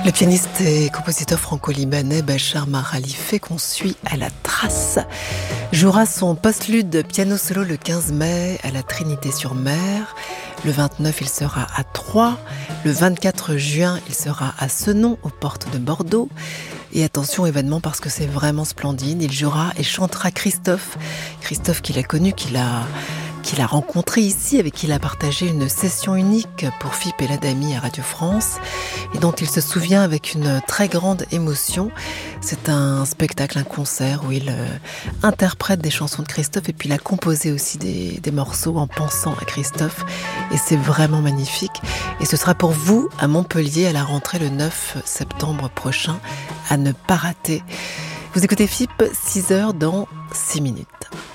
Le pianiste et compositeur franco-libanais Bachar Mar-Khalife, qu'on suit à la trace, jouera son postlude piano solo le 15 mai à la Trinité-sur-Mer. Le 29, il sera à Troyes. Le 24 juin, il sera à Senon, aux portes de Bordeaux. Et attention, événement, parce que c'est vraiment splendide. Il jouera et chantera Christophe. Christophe qu'il a connu, qu'il a rencontré ici, avec qui il a partagé une session unique pour Philippe et l'Adami à Radio France, et dont il se souvient avec une très grande émotion. C'est un spectacle, un concert où il interprète des chansons de Christophe, et puis il a composé aussi des morceaux en pensant à Christophe, et c'est vraiment magnifique. Et ce sera pour vous à Montpellier à la rentrée le 9 septembre prochain, à ne pas rater. Vous écoutez FIP, 6h dans 6 minutes.